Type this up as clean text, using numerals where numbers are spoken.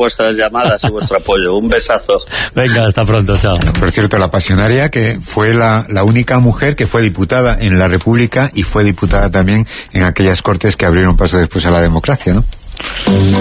vuestras llamadas y vuestro apoyo. Un besazo. Venga, hasta pronto, chao. Por cierto, la Pasionaria, que fue la única mujer que fue diputada en la República y fue diputada también en aquellas cortes que abrieron paso después a la democracia, ¿no?